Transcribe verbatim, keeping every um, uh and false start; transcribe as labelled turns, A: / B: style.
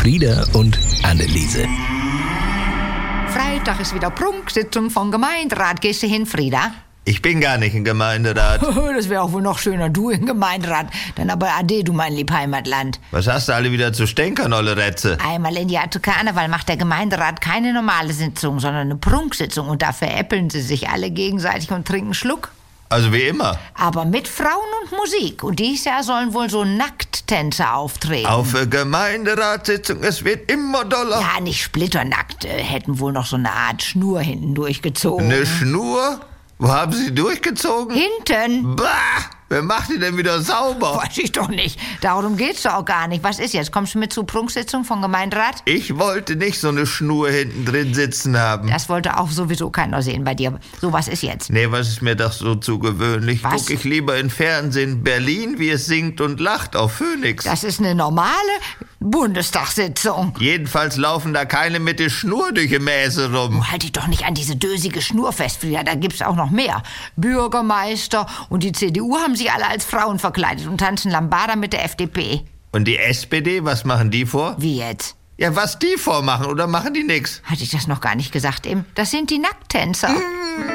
A: Frieda und Anneliese.
B: Freitag ist wieder Prunksitzung vom Gemeinderat. Gehst du hin, Frieda?
C: Ich bin gar nicht im Gemeinderat.
B: Das wäre auch wohl noch schöner, du im Gemeinderat. Dann aber ade, du mein lieb Heimatland.
C: Was hast du alle wieder zu stänkern, olle Rätze?
B: Einmal im Jahr zu Karneval macht der Gemeinderat keine normale Sitzung, sondern eine Prunksitzung. Und da veräppeln sie sich alle gegenseitig und trinken Schluck.
C: Also wie immer.
B: Aber mit Frauen und Musik. Und dieses Jahr sollen wohl so Nackttänzer auftreten.
C: Auf eine Gemeinderatssitzung, es wird immer doller.
B: Ja, nicht splitternackt. Äh, hätten wohl noch so eine Art Schnur hinten durchgezogen.
C: Eine Schnur? Wo haben sie durchgezogen?
B: Hinten?
C: Bah! Wer macht die denn wieder sauber?
B: Weiß ich doch nicht. Darum geht's doch auch gar nicht. Was ist jetzt? Kommst du mit zur Prunksitzung vom Gemeinderat?
C: Ich wollte nicht so eine Schnur hinten drin sitzen haben.
B: Das wollte auch sowieso keiner sehen bei dir. So, was ist jetzt?
C: Nee, was ist mir doch so zu gewöhnlich?
B: Was?
C: Guck ich lieber in Fernsehen Berlin, wie es singt und lacht auf Phoenix.
B: Das ist eine normale Bundestagssitzung.
C: Jedenfalls laufen da keine mit der Schnur durch die Mäse rum.
B: Oh, halt dich doch nicht an diese dösige Schnur fest, Frieda. Da gibt's auch noch mehr. Bürgermeister und die C D U haben sich alle als Frauen verkleidet und tanzen Lambada mit der F D P.
C: Und die S P D, was machen die vor?
B: Wie jetzt?
C: Ja, was die vormachen, oder machen die nix?
B: Hatte ich das noch gar nicht gesagt, Im? Das sind die Nackttänzer.